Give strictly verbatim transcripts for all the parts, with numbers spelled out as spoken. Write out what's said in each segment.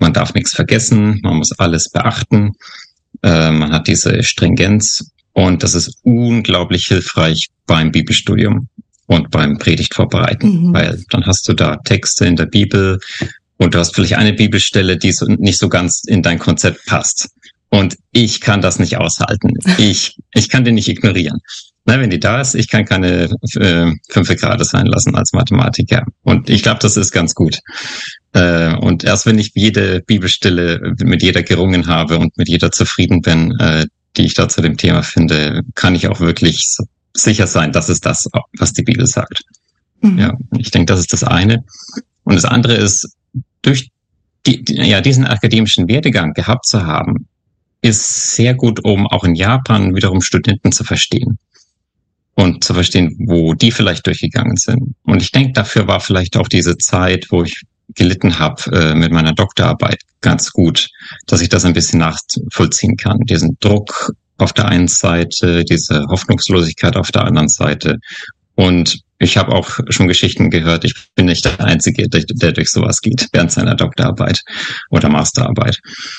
man darf nichts vergessen, man muss alles beachten, äh, man hat diese Stringenz und das ist unglaublich hilfreich beim Bibelstudium und beim Predigtvorbereiten, mhm. weil dann hast du da Texte in der Bibel und du hast vielleicht eine Bibelstelle, die so nicht so ganz in dein Konzept passt. Und ich kann das nicht aushalten. Ich ich kann den nicht ignorieren. Na, wenn die da ist, ich kann keine äh, fünf Grade sein lassen als Mathematiker. Und ich glaube, das ist ganz gut. Äh, und erst wenn ich jede Bibelstelle mit jeder gerungen habe und mit jeder zufrieden bin, äh, die ich da zu dem Thema finde, kann ich auch wirklich so sicher sein, dass es das, was die Bibel sagt. Mhm. Ja, ich denke, das ist das eine. Und das andere ist, durch die, die, ja, diesen akademischen Werdegang gehabt zu haben, ist sehr gut, um auch in Japan wiederum Studenten zu verstehen und zu verstehen, wo die vielleicht durchgegangen sind. Und ich denke, dafür war vielleicht auch diese Zeit, wo ich gelitten habe äh, mit meiner Doktorarbeit, ganz gut, dass ich das ein bisschen nachvollziehen kann. Diesen Druck auf der einen Seite, diese Hoffnungslosigkeit auf der anderen Seite. Und ich habe auch schon Geschichten gehört, ich bin nicht der Einzige, der, der durch sowas geht während seiner Doktorarbeit oder Masterarbeit.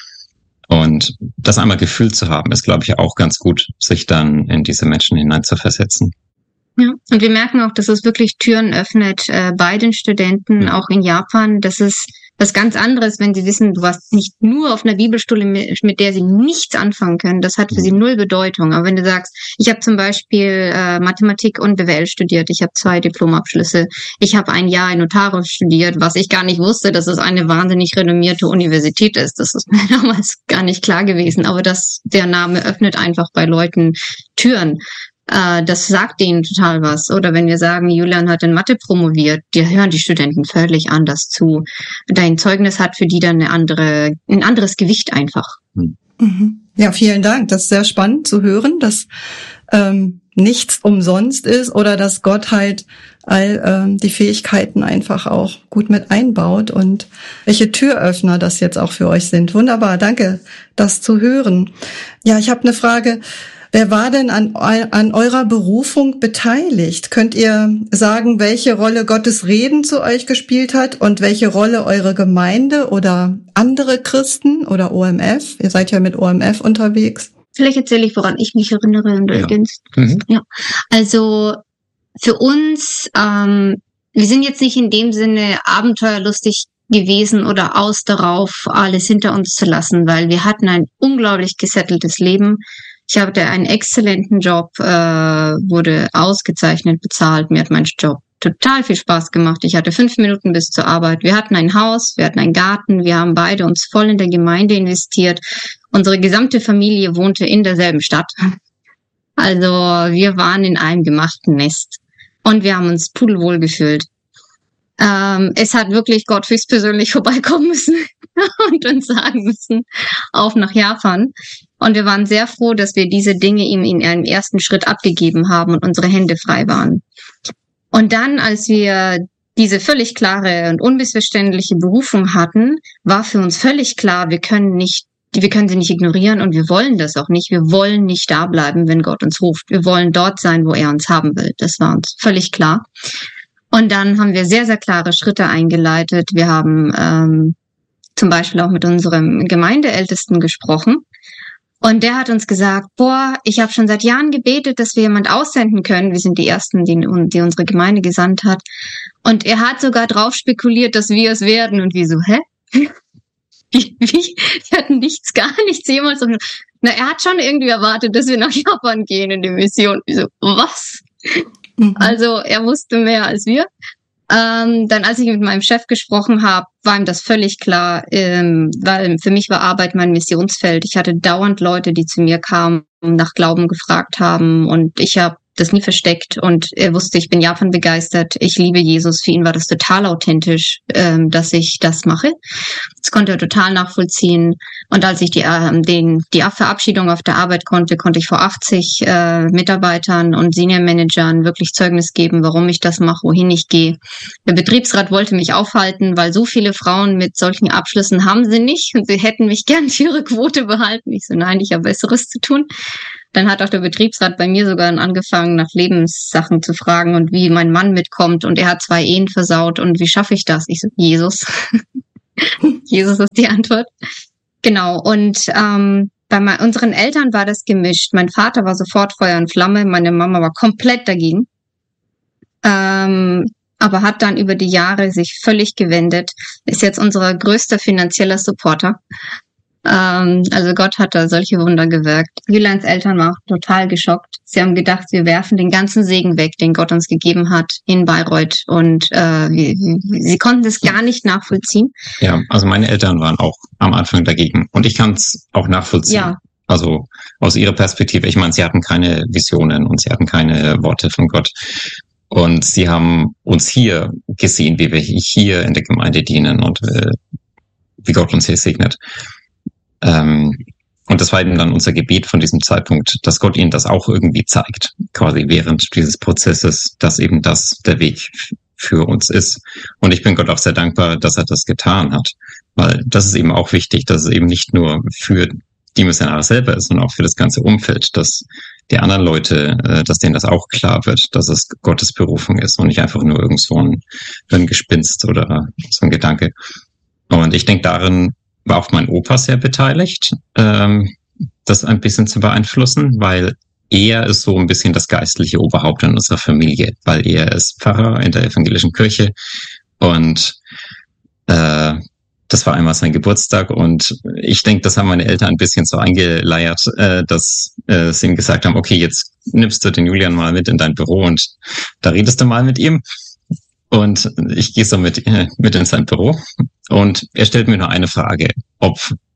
Und das einmal gefühlt zu haben, ist, glaube ich, auch ganz gut, sich dann in diese Menschen hineinzuversetzen. Ja, und wir merken auch, dass es wirklich Türen öffnet äh, bei den Studenten, ja. Auch in Japan. Das ist was ganz anderes, wenn sie wissen, du warst nicht nur auf einer Bibelschule, mit, mit der sie nichts anfangen können. Das hat für ja. sie null Bedeutung. Aber wenn du sagst, ich habe zum Beispiel äh, Mathematik und B W L studiert, ich habe zwei Diplomabschlüsse, ich habe ein Jahr in Notarius studiert, was ich gar nicht wusste, dass es eine wahnsinnig renommierte Universität ist. Das ist mir damals gar nicht klar gewesen. Aber das, der Name öffnet einfach bei Leuten Türen. Das sagt denen total was. Oder wenn wir sagen, Julian hat in Mathe promoviert, die hören die Studenten völlig anders zu. Dein Zeugnis hat für die dann eine andere, ein anderes Gewicht einfach. Mhm. Ja, vielen Dank. Das ist sehr spannend zu hören, dass ähm, nichts umsonst ist oder dass Gott halt all ähm, die Fähigkeiten einfach auch gut mit einbaut und welche Türöffner das jetzt auch für euch sind. Wunderbar, danke, das zu hören. Ja, ich habe eine Frage. Wer war denn an, an eurer Berufung beteiligt? Könnt ihr sagen, welche Rolle Gottes Reden zu euch gespielt hat und welche Rolle eure Gemeinde oder andere Christen oder O M F? Ihr seid ja mit O M F unterwegs. Vielleicht erzähle ich, woran ich mich erinnere. Und ja. Mhm. Ja. Also für uns, ähm, wir sind jetzt nicht in dem Sinne abenteuerlustig gewesen oder aus darauf, alles hinter uns zu lassen, weil wir hatten ein unglaublich gesetteltes Leben. Ich hatte einen exzellenten Job, äh, wurde ausgezeichnet bezahlt. Mir hat mein Job total viel Spaß gemacht. Ich hatte fünf Minuten bis zur Arbeit. Wir hatten ein Haus, wir hatten einen Garten. Wir haben beide uns voll in der Gemeinde investiert. Unsere gesamte Familie wohnte in derselben Stadt. Also wir waren in einem gemachten Nest. Und wir haben uns pudelwohl gefühlt. Ähm, es hat wirklich Gott höchstpersönlich vorbeikommen müssen und uns sagen müssen, auf nach Japan. Und wir waren sehr froh, dass wir diese Dinge ihm in einem ersten Schritt abgegeben haben und unsere Hände frei waren. Und dann, als wir diese völlig klare und unmissverständliche Berufung hatten, war für uns völlig klar, wir können nicht, wir können sie nicht ignorieren und wir wollen das auch nicht. Wir wollen nicht da bleiben, wenn Gott uns ruft. Wir wollen dort sein, wo er uns haben will. Das war uns völlig klar. Und dann haben wir sehr, sehr klare Schritte eingeleitet. Wir haben ähm, zum Beispiel auch mit unserem Gemeindeältesten gesprochen. Und der hat uns gesagt, boah, ich habe schon seit Jahren gebetet, dass wir jemand aussenden können. Wir sind die Ersten, die, die unsere Gemeinde gesandt hat. Und er hat sogar drauf spekuliert, dass wir es werden. Und wir so, hä? Wie? Wie? Wir hatten nichts, gar nichts jemals. Na, er hat schon irgendwie erwartet, dass wir nach Japan gehen in die Mission. Ich so, was? Mhm. Also er wusste mehr als wir. Ähm, dann, als ich mit meinem Chef gesprochen habe, war ihm das völlig klar, ähm, weil für mich war Arbeit mein Missionsfeld. Ich hatte dauernd Leute, die zu mir kamen, nach Glauben gefragt haben und ich habe das nie versteckt und er wusste, ich bin Japan begeistert, ich liebe Jesus. Für ihn war das total authentisch, ähm, dass ich das mache. Das konnte er total nachvollziehen. Und als ich die, äh, den, die Verabschiedung auf der Arbeit konnte, konnte ich vor achtzig äh, Mitarbeitern und Senior Managern wirklich Zeugnis geben, warum ich das mache, wohin ich gehe. Der Betriebsrat wollte mich aufhalten, weil so viele Frauen mit solchen Abschlüssen haben sie nicht und sie hätten mich gern für ihre Quote behalten. Ich so, nein, ich habe Besseres zu tun. Dann hat auch der Betriebsrat bei mir sogar angefangen, nach Lebenssachen zu fragen und wie mein Mann mitkommt. Und er hat zwei Ehen versaut und wie schaffe ich das? Ich so, Jesus. Jesus ist die Antwort. Genau. Und ähm, bei mein, unseren Eltern war das gemischt. Mein Vater war sofort Feuer und Flamme, meine Mama war komplett dagegen. Ähm, aber hat dann über die Jahre sich völlig gewendet. Ist jetzt unser größter finanzieller Supporter. Ähm, also Gott hat da solche Wunder gewirkt. Jülans Eltern waren auch total geschockt. Sie haben gedacht, wir werfen den ganzen Segen weg, den Gott uns gegeben hat in Bayreuth. Und äh, wir, wir, sie konnten das gar nicht nachvollziehen. Ja, also meine Eltern waren auch am Anfang dagegen. Und ich kann es auch nachvollziehen. Ja. Also aus ihrer Perspektive. Ich meine, sie hatten keine Visionen und sie hatten keine Worte von Gott. Und sie haben uns hier gesehen, wie wir hier in der Gemeinde dienen und äh, wie Gott uns hier segnet. Ähm, und das war eben dann unser Gebet von diesem Zeitpunkt, dass Gott ihnen das auch irgendwie zeigt, quasi während dieses Prozesses, dass eben das der Weg für uns ist. Und ich bin Gott auch sehr dankbar, dass er das getan hat, weil das ist eben auch wichtig, dass es eben nicht nur für die Missionare selber ist, sondern auch für das ganze Umfeld, dass die anderen Leute, äh, dass denen das auch klar wird, dass es Gottes Berufung ist und nicht einfach nur irgend so ein, ein Gespinst oder so ein Gedanke. Und ich denke, darin war auch mein Opa sehr beteiligt, ähm, das ein bisschen zu beeinflussen, weil er ist so ein bisschen das geistliche Oberhaupt in unserer Familie, weil er ist Pfarrer in der evangelischen Kirche und äh, das war einmal sein Geburtstag und ich denke, das haben meine Eltern ein bisschen so eingeleiert, äh, dass äh, sie ihm gesagt haben, okay, jetzt nimmst du den Julian mal mit in dein Büro und da redest du mal mit ihm. Und ich gehe so mit, äh, mit in sein Büro und er stellt mir nur eine Frage, ob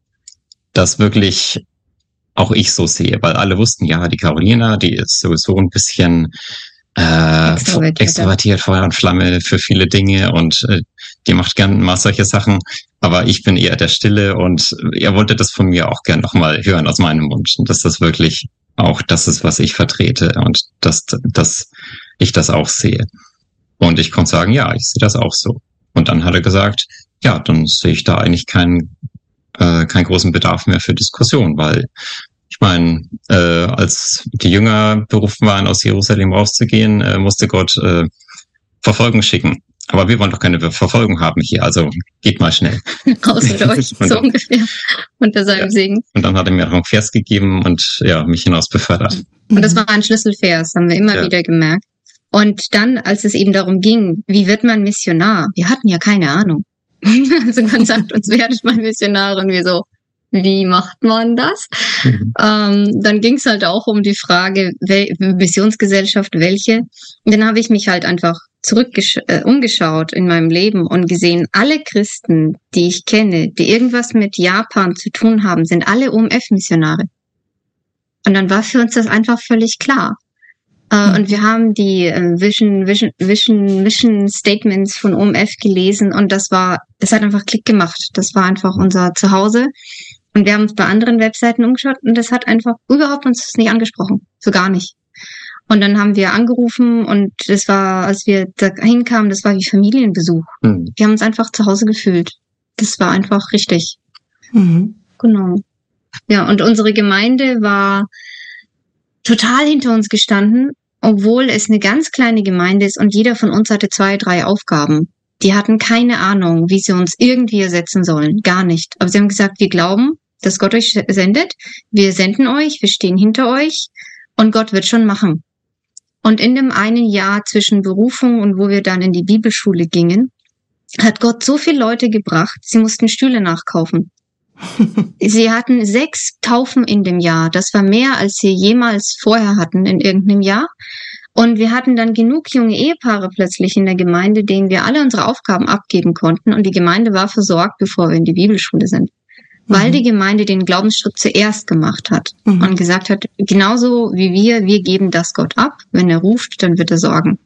das wirklich auch ich so sehe, weil alle wussten, ja, die Carolina, die ist sowieso ein bisschen äh, extrovertiert, extrovertiert Feuer und Flamme für viele Dinge und äh, die macht gern mal solche Sachen, aber ich bin eher der Stille und er wollte das von mir auch gern nochmal hören aus meinem Mund, dass das wirklich auch das ist, was ich vertrete und dass, dass ich das auch sehe. Und ich konnte sagen, ja, ich sehe das auch so. Und dann hat er gesagt, ja, dann sehe ich da eigentlich keinen äh, keinen großen Bedarf mehr für Diskussion, weil ich meine, äh, als die Jünger berufen waren, aus Jerusalem rauszugehen, äh, musste Gott äh, Verfolgung schicken. Aber wir wollen doch keine Verfolgung haben hier, also geht mal schnell. Raus mit euch, so dann, ungefähr, unter seinem ja. Segen. Und dann hat er mir auch einen Vers gegeben und ja, mich hinaus befördert. Und das war ein Schlüsselvers, haben wir immer ja. wieder gemerkt. Und dann, als es eben darum ging, wie wird man Missionar? Wir hatten ja keine Ahnung. Also man sagt uns, werdet mal Missionar und wir so, wie macht man das? Mhm. Ähm, dann ging es halt auch um die Frage, wel- Missionsgesellschaft, welche? Und dann habe ich mich halt einfach zurück äh, umgeschaut in meinem Leben und gesehen, alle Christen, die ich kenne, die irgendwas mit Japan zu tun haben, sind alle O M F-Missionare. Und dann war für uns das einfach völlig klar. Uh, und wir haben die uh, Vision, Vision, Vision, Mission Statements von O M F gelesen und das war, es hat einfach Klick gemacht. Das war einfach unser Zuhause. Und wir haben uns bei anderen Webseiten umgeschaut und das hat einfach überhaupt uns nicht angesprochen. So gar nicht. Und dann haben wir angerufen und das war, als wir da hinkamen, das war wie Familienbesuch. Mhm. Wir haben uns einfach zu Hause gefühlt. Das war einfach richtig. Mhm. Genau. Ja, und unsere Gemeinde war total hinter uns gestanden, obwohl es eine ganz kleine Gemeinde ist und jeder von uns hatte zwei, drei Aufgaben. Die hatten keine Ahnung, wie sie uns irgendwie ersetzen sollen. Gar nicht. Aber sie haben gesagt, wir glauben, dass Gott euch sendet. Wir senden euch, wir stehen hinter euch und Gott wird schon machen. Und in dem einen Jahr zwischen Berufung und wo wir dann in die Bibelschule gingen, hat Gott so viele Leute gebracht, sie mussten Stühle nachkaufen. Sie hatten sechs Taufen in dem Jahr. Das war mehr, als sie jemals vorher hatten in irgendeinem Jahr. Und wir hatten dann genug junge Ehepaare plötzlich in der Gemeinde, denen wir alle unsere Aufgaben abgeben konnten. Und die Gemeinde war versorgt, bevor wir in die Bibelschule sind. Mhm. Weil die Gemeinde den Glaubensschritt zuerst gemacht hat. Mhm. Und gesagt hat, genauso wie wir, wir geben das Gott ab. Wenn er ruft, dann wird er sorgen.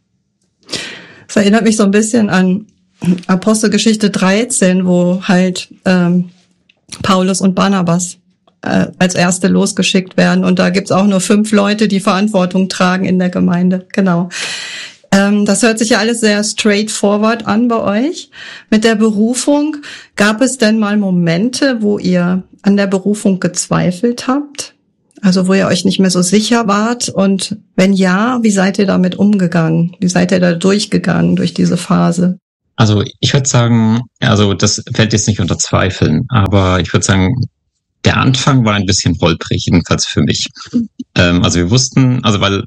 Das erinnert mich so ein bisschen an Apostelgeschichte dreizehn, wo halt ähm, Paulus und Barnabas äh, als Erste losgeschickt werden. Und da gibt's auch nur fünf Leute, die Verantwortung tragen in der Gemeinde. Genau. Ähm, das hört sich ja alles sehr straightforward an bei euch. Mit der Berufung, gab es denn mal Momente, wo ihr an der Berufung gezweifelt habt? Also wo ihr euch nicht mehr so sicher wart? Und wenn ja, wie seid ihr damit umgegangen? Wie seid ihr da durchgegangen durch diese Phase? Also ich würde sagen, also das fällt jetzt nicht unter Zweifeln, aber ich würde sagen, der Anfang war ein bisschen holprig, jedenfalls für mich. Ähm, also wir wussten, also weil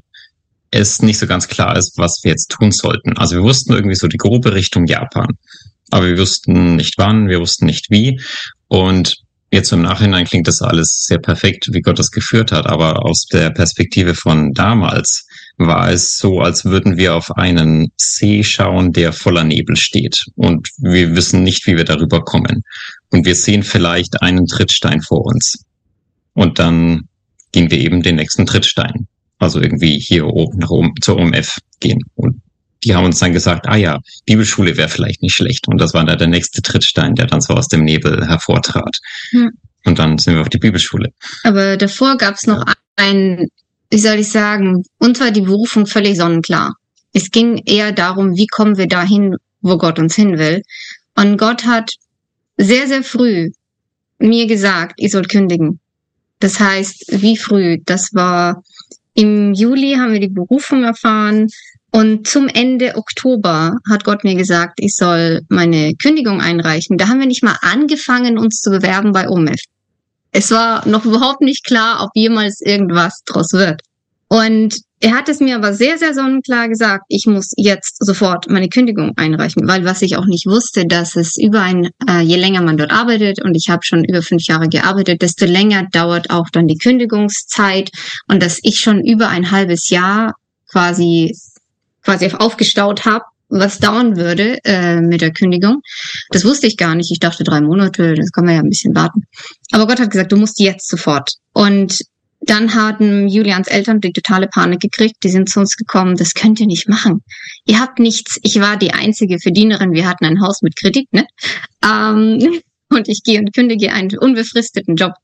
es nicht so ganz klar ist, was wir jetzt tun sollten. Also wir wussten irgendwie so die grobe Richtung Japan, aber wir wussten nicht wann, wir wussten nicht wie. Und jetzt im Nachhinein klingt das alles sehr perfekt, wie Gott das geführt hat, aber aus der Perspektive von damals war es so, als würden wir auf einen See schauen, der voller Nebel steht. Und wir wissen nicht, wie wir darüber kommen. Und wir sehen vielleicht einen Trittstein vor uns. Und dann gehen wir eben den nächsten Trittstein. Also irgendwie hier oben nach oben zur O M F gehen. Und die haben uns dann gesagt, ah ja, Bibelschule wäre vielleicht nicht schlecht. Und das war dann der nächste Trittstein, der dann so aus dem Nebel hervortrat. Hm. Und dann sind wir auf die Bibelschule. Aber davor gab es noch ja. ein, wie soll ich sagen, uns war die Berufung völlig sonnenklar. Es ging eher darum, wie kommen wir dahin, wo Gott uns hin will. Und Gott hat sehr, sehr früh mir gesagt, ich soll kündigen. Das heißt, wie früh? Das war im Juli haben wir die Berufung erfahren. Und zum Ende Oktober hat Gott mir gesagt, ich soll meine Kündigung einreichen. Da haben wir nicht mal angefangen, uns zu bewerben bei O M F. Es war noch überhaupt nicht klar, ob jemals irgendwas draus wird. Und er hat es mir aber sehr, sehr sonnenklar gesagt, ich muss jetzt sofort meine Kündigung einreichen, weil was ich auch nicht wusste, dass es über ein, äh, je länger man dort arbeitet, und ich habe schon über fünf Jahre gearbeitet, desto länger dauert auch dann die Kündigungszeit, und dass ich schon über ein halbes Jahr quasi quasi aufgestaut habe, was dauern würde äh, mit der Kündigung. Das wusste ich gar nicht. Ich dachte drei Monate, das kann man ja ein bisschen warten. Aber Gott hat gesagt, du musst jetzt sofort. Und dann hatten Julians Eltern die totale Panik gekriegt. Die sind zu uns gekommen, das könnt ihr nicht machen. Ihr habt nichts. Ich war die einzige Verdienerin. Wir hatten ein Haus mit Kredit, ne? Ähm, und ich gehe und kündige einen unbefristeten Job.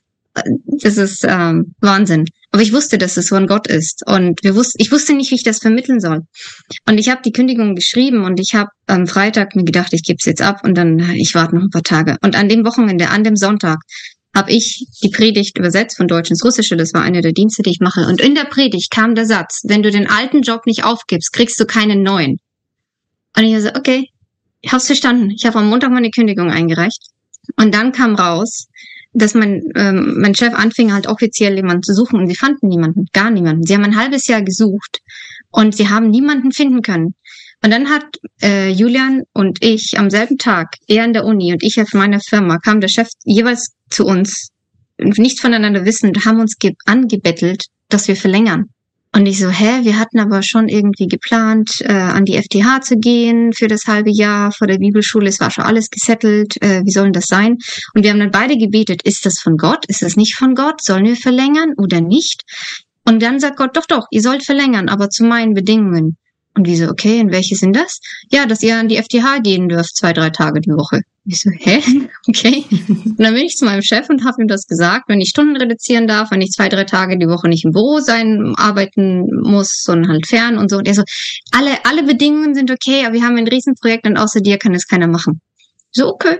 Das ist ähm, Wahnsinn. Aber ich wusste, dass es von Gott ist. Und wir wussten, ich wusste nicht, wie ich das vermitteln soll. Und ich habe die Kündigung geschrieben und ich habe am Freitag mir gedacht, ich gebe es jetzt ab und dann, ich warte noch ein paar Tage. Und an dem Wochenende, an dem Sonntag, habe ich die Predigt übersetzt von Deutsch ins Russische. Das war einer der Dienste, die ich mache. Und in der Predigt kam der Satz, wenn du den alten Job nicht aufgibst, kriegst du keinen neuen. Und ich so, okay, ich hab's verstanden. Ich habe am Montag meine Kündigung eingereicht. Und dann kam raus, dass mein ähm, mein Chef anfing halt offiziell jemanden zu suchen und sie fanden niemanden, gar niemanden. Sie haben ein halbes Jahr gesucht und sie haben niemanden finden können. Und dann hat äh, Julian und ich am selben Tag, er in der Uni und ich auf meiner Firma, kam der Chef jeweils zu uns, nichts voneinander wissend, haben uns ge- angebettelt, dass wir verlängern. Und ich so, hä, wir hatten aber schon irgendwie geplant, äh, an die F T H zu gehen für das halbe Jahr vor der Bibelschule. Es war schon alles gesettelt. Äh, wie soll denn das sein? Und wir haben dann beide gebetet, ist das von Gott? Ist das nicht von Gott? Sollen wir verlängern oder nicht? Und dann sagt Gott, doch, doch, ihr sollt verlängern, aber zu meinen Bedingungen. Und wir so, okay, und welche sind das? Ja, dass ihr an die F T H gehen dürft, zwei, drei Tage die Woche. Ich so, hä? Okay. Und dann bin ich zu meinem Chef und habe ihm das gesagt, wenn ich Stunden reduzieren darf, wenn ich zwei, drei Tage die Woche nicht im Büro sein, arbeiten muss, sondern halt fern und so. Und er so, alle, alle Bedingungen sind okay, aber wir haben ein Riesenprojekt und außer dir kann es keiner machen. So, okay.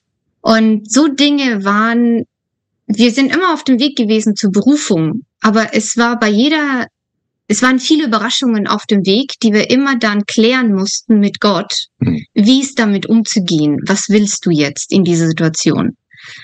Und so Dinge waren, wir sind immer auf dem Weg gewesen zur Berufung, aber es war bei jeder, es waren viele Überraschungen auf dem Weg, die wir immer dann klären mussten mit Gott, mhm. wie es damit umzugehen. Was willst du jetzt in dieser Situation?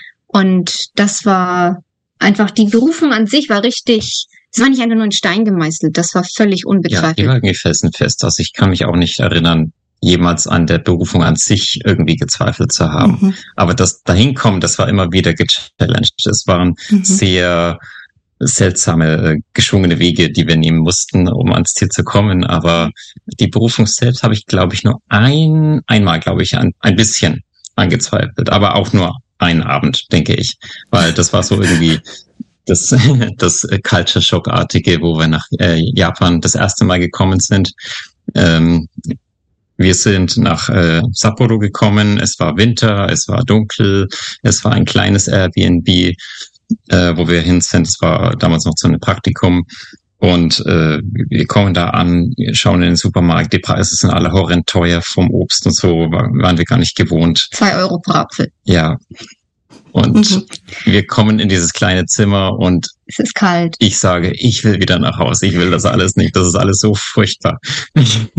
Und das war einfach, die Berufung an sich war richtig, es war nicht einfach nur ein Stein gemeißelt, das war völlig unbezweifelt. Ja, die war irgendwie felsenfest. Also ich kann mich auch nicht erinnern, jemals an der Berufung an sich irgendwie gezweifelt zu haben. Mhm. Aber das Dahinkommen, das war immer wieder gechallenged. Es waren mhm. sehr seltsame, geschwungene Wege, die wir nehmen mussten, um ans Ziel zu kommen. Aber die Berufung selbst habe ich, glaube ich, nur ein, einmal, glaube ich, ein, ein bisschen angezweifelt. Aber auch nur einen Abend, denke ich. Weil das war so irgendwie das, das Culture Shock-artige, wo wir nach äh, Japan das erste Mal gekommen sind. Ähm, wir sind nach äh, Sapporo gekommen. Es war Winter, es war dunkel, es war ein kleines Airbnb, Äh, wo wir hin sind. Es war damals noch so ein Praktikum und äh, wir kommen da an, schauen in den Supermarkt, die Preise sind alle horrend teuer vom Obst und so, waren wir gar nicht gewohnt. Zwei Euro pro Apfel. Ja. Und mhm. wir kommen in dieses kleine Zimmer und es ist kalt. Ich sage, ich will wieder nach Hause, ich will das alles nicht, das ist alles so furchtbar.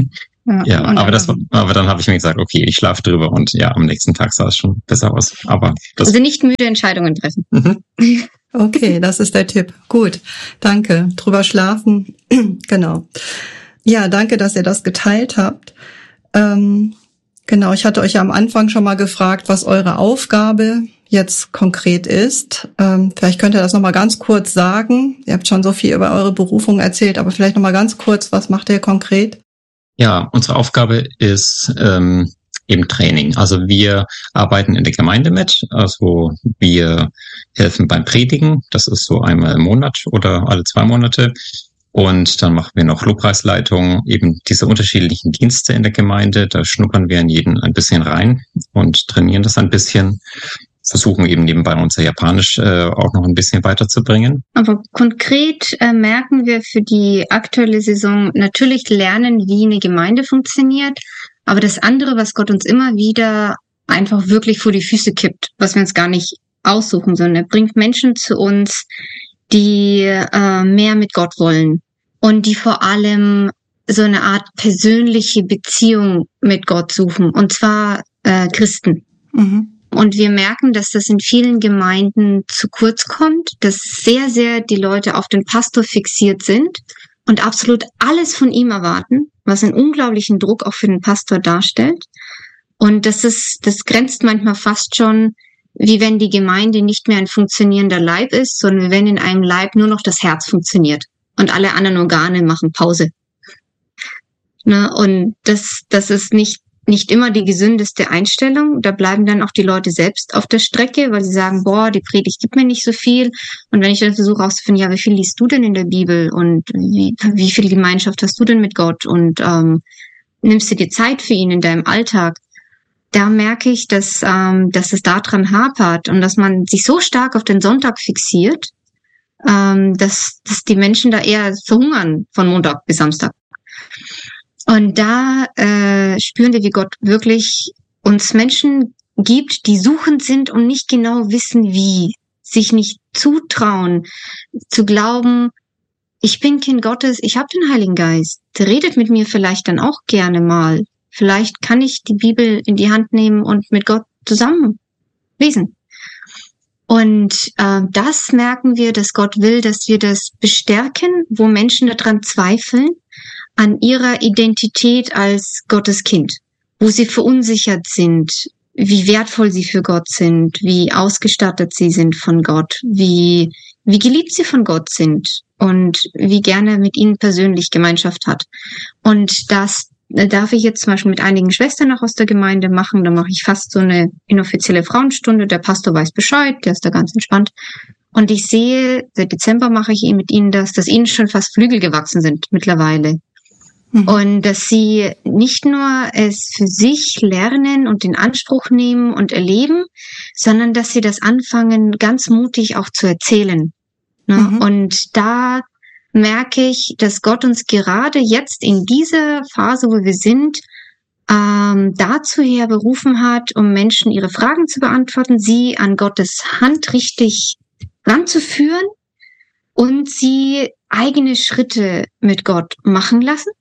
Ja, ja aber das, aber dann habe ich mir gesagt, okay, ich schlafe drüber und ja, am nächsten Tag sah es schon besser aus. Aber das also nicht müde Entscheidungen treffen. Mhm. Okay, das ist der Tipp. Gut, danke. Drüber schlafen, genau. Ja, danke, dass ihr das geteilt habt. Ähm, genau, ich hatte euch ja am Anfang schon mal gefragt, was eure Aufgabe jetzt konkret ist. Ähm, vielleicht könnt ihr das nochmal ganz kurz sagen. Ihr habt schon so viel über eure Berufung erzählt, aber vielleicht nochmal ganz kurz, was macht ihr konkret? Ja, unsere Aufgabe ist ähm, eben Training. Also wir arbeiten in der Gemeinde mit. Also wir helfen beim Predigen. Das ist so einmal im Monat oder alle zwei Monate. Und dann machen wir noch Lobpreisleitung, eben diese unterschiedlichen Dienste in der Gemeinde. Da schnuppern wir in jeden ein bisschen rein und trainieren das ein bisschen. Versuchen eben nebenbei unser Japanisch äh, auch noch ein bisschen weiterzubringen. Aber konkret äh, merken wir für die aktuelle Saison natürlich lernen, wie eine Gemeinde funktioniert. Aber das andere, was Gott uns immer wieder einfach wirklich vor die Füße kippt, was wir uns gar nicht aussuchen, sondern er bringt Menschen zu uns, die äh, mehr mit Gott wollen und die vor allem so eine Art persönliche Beziehung mit Gott suchen, und zwar äh, Christen. Mhm. Und wir merken, dass das in vielen Gemeinden zu kurz kommt, dass sehr, sehr die Leute auf den Pastor fixiert sind und absolut alles von ihm erwarten, was einen unglaublichen Druck auch für den Pastor darstellt. Und das ist, das grenzt manchmal fast schon, wie wenn die Gemeinde nicht mehr ein funktionierender Leib ist, sondern wenn in einem Leib nur noch das Herz funktioniert und alle anderen Organe machen Pause. Ne? Und das, das ist nicht, nicht immer die gesündeste Einstellung. Da bleiben dann auch die Leute selbst auf der Strecke, weil sie sagen, boah, die Predigt gibt mir nicht so viel. Und wenn ich dann versuche herauszufinden, ja, wie viel liest du denn in der Bibel und wie, wie viel Gemeinschaft hast du denn mit Gott und ähm, nimmst du dir Zeit für ihn in deinem Alltag? Da merke ich, dass, ähm, dass es daran hapert und dass man sich so stark auf den Sonntag fixiert, ähm, dass, dass die Menschen da eher verhungern von Montag bis Samstag. Und da äh, spüren wir, wie Gott wirklich uns Menschen gibt, die suchend sind und nicht genau wissen, wie, sich nicht zutrauen, zu glauben, ich bin Kind Gottes, ich habe den Heiligen Geist, der redet mit mir vielleicht dann auch gerne mal. Vielleicht kann ich die Bibel in die Hand nehmen und mit Gott zusammen lesen. Und äh, das merken wir, dass Gott will, dass wir das bestärken, wo Menschen daran zweifeln, an ihrer Identität als Gottes Kind, wo sie verunsichert sind, wie wertvoll sie für Gott sind, wie ausgestattet sie sind von Gott, wie, wie geliebt sie von Gott sind und wie gerne mit ihnen persönlich Gemeinschaft hat. Und das darf ich jetzt zum Beispiel mit einigen Schwestern auch aus der Gemeinde machen. Da mache ich fast so eine inoffizielle Frauenstunde. Der Pastor weiß Bescheid, der ist da ganz entspannt. Und ich sehe, seit Dezember mache ich mit ihnen das, dass ihnen schon fast Flügel gewachsen sind mittlerweile. Mhm. Und dass sie nicht nur es für sich lernen und in Anspruch nehmen und erleben, sondern dass sie das anfangen, ganz mutig auch zu erzählen. Ne? Mhm. Und da merke ich, dass Gott uns gerade jetzt in dieser Phase, wo wir sind, ähm, dazu her berufen hat, um Menschen ihre Fragen zu beantworten, sie an Gottes Hand richtig ranzuführen und sie eigene Schritte mit Gott machen lassen.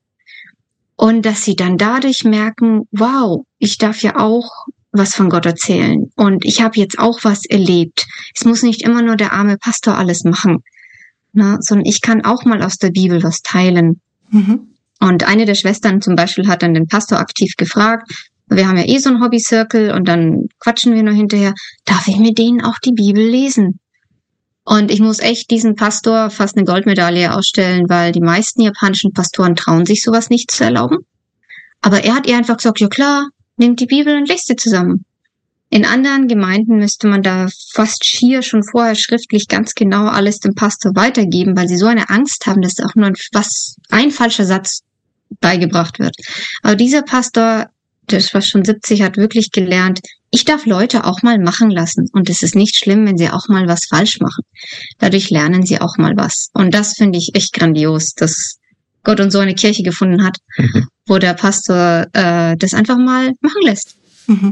Und dass sie dann dadurch merken, wow, ich darf ja auch was von Gott erzählen. Und ich habe jetzt auch was erlebt. Es muss nicht immer nur der arme Pastor alles machen. Na, sondern ich kann auch mal aus der Bibel was teilen. Mhm. Und eine der Schwestern zum Beispiel hat dann den Pastor aktiv gefragt, wir haben ja eh so einen Hobby-Circle und dann quatschen wir nur hinterher, darf ich mit denen auch die Bibel lesen? Und ich muss echt diesen Pastor fast eine Goldmedaille ausstellen, weil die meisten japanischen Pastoren trauen sich sowas nicht zu erlauben. Aber er hat ihr einfach gesagt, ja klar, nehmt die Bibel und lest sie zusammen. In anderen Gemeinden müsste man da fast schier schon vorher schriftlich ganz genau alles dem Pastor weitergeben, weil sie so eine Angst haben, dass auch nur was, ein falscher Satz beigebracht wird. Aber dieser Pastor, der ist fast schon siebzig, hat wirklich gelernt, ich darf Leute auch mal machen lassen. Und es ist nicht schlimm, wenn sie auch mal was falsch machen. Dadurch lernen sie auch mal was. Und das finde ich echt grandios, dass Gott uns so eine Kirche gefunden hat, mhm. wo der Pastor äh, das einfach mal machen lässt. Mhm.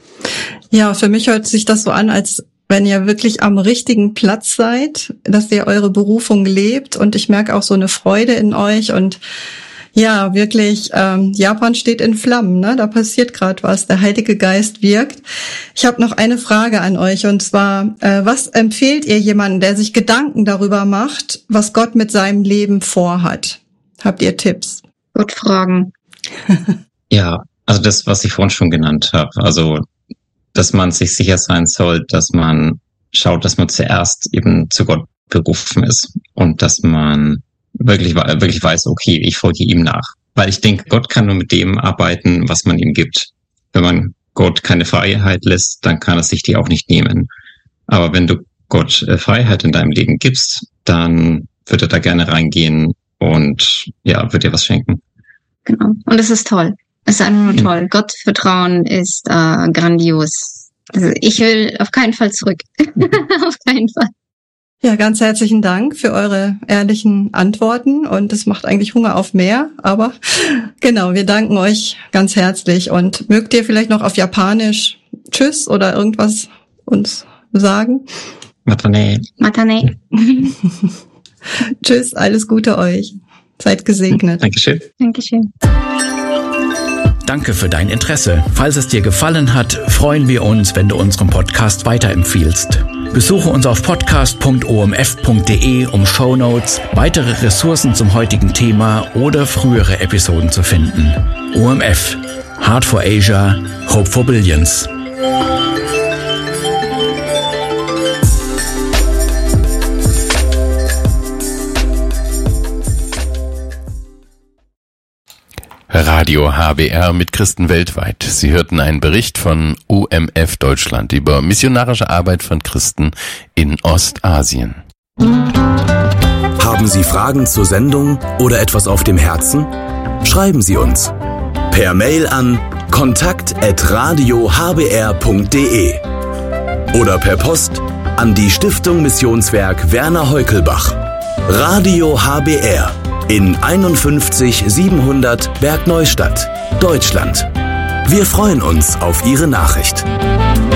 Ja, für mich hört sich das so an, als wenn ihr wirklich am richtigen Platz seid, dass ihr eure Berufung lebt und ich merke auch so eine Freude in euch und Ja, wirklich. Ähm, Japan steht in Flammen, ne? Da passiert gerade was. Der Heilige Geist wirkt. Ich habe noch eine Frage an euch, und zwar: äh, Was empfehlt ihr jemandem, der sich Gedanken darüber macht, was Gott mit seinem Leben vorhat? Habt ihr Tipps? Gott fragen. Ja, also das, was ich vorhin schon genannt habe. Also, dass man sich sicher sein soll, dass man schaut, dass man zuerst eben zu Gott berufen ist und dass man wirklich, wirklich weiß, okay, ich folge ihm nach. Weil ich denke, Gott kann nur mit dem arbeiten, was man ihm gibt. Wenn man Gott keine Freiheit lässt, dann kann er sich die auch nicht nehmen. Aber wenn du Gott äh, Freiheit in deinem Leben gibst, dann wird er da gerne reingehen und ja, wird dir was schenken. Genau. Und es ist toll. Es ist einfach nur toll. Mhm. Gott vertrauen ist äh, grandios. Also ich will auf keinen Fall zurück. Auf keinen Fall. Ja, ganz herzlichen Dank für eure ehrlichen Antworten, und es macht eigentlich Hunger auf mehr, aber genau, wir danken euch ganz herzlich. Und mögt ihr vielleicht noch auf Japanisch Tschüss oder irgendwas uns sagen? Matane. Matane. Tschüss, alles Gute euch. Seid gesegnet. Dankeschön. Dankeschön. Danke für dein Interesse. Falls es dir gefallen hat, freuen wir uns, wenn du unseren Podcast weiterempfiehlst. Besuche uns auf podcast punkt o m f punkt d e, um Shownotes, weitere Ressourcen zum heutigen Thema oder frühere Episoden zu finden. O M F. Heart for Asia. Hope for Billions. Radio H B R mit Christen weltweit. Sie hörten einen Bericht von O M F Deutschland über missionarische Arbeit von Christen in Ostasien. Haben Sie Fragen zur Sendung oder etwas auf dem Herzen? Schreiben Sie uns per Mail an kontakt at radio h b r punkt d e oder per Post an die Stiftung Missionswerk Werner Heukelbach. Radio H B R in einundfünfzig siebenhundert Bergneustadt, Deutschland. Wir freuen uns auf Ihre Nachricht.